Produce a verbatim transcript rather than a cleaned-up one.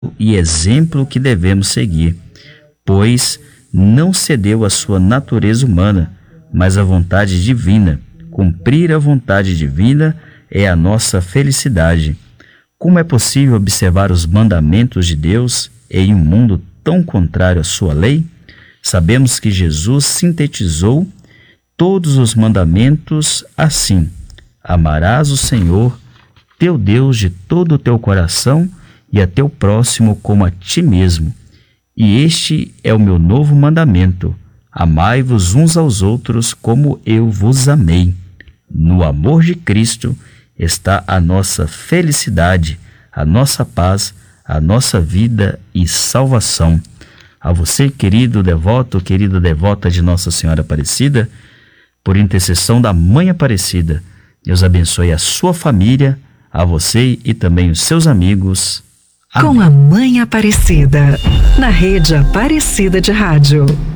e exemplo que devemos seguir, pois não cedeu à sua natureza humana, mas à vontade divina. Cumprir a vontade divina é a nossa felicidade. Como é possível observar os mandamentos de Deus em um mundo tão contrário à sua lei? Sabemos que Jesus sintetizou todos os mandamentos assim: amarás o Senhor, teu Deus, de todo o teu coração e a teu próximo como a ti mesmo. E este é o meu novo mandamento: amai-vos uns aos outros como eu vos amei. No amor de Cristo está a nossa felicidade, a nossa paz, a nossa vida e salvação. A você, querido devoto, querida devota de Nossa Senhora Aparecida, por intercessão da Mãe Aparecida, Deus abençoe a sua família, a você e também os seus amigos. Amém. Com a Mãe Aparecida, na Rede Aparecida de Rádio.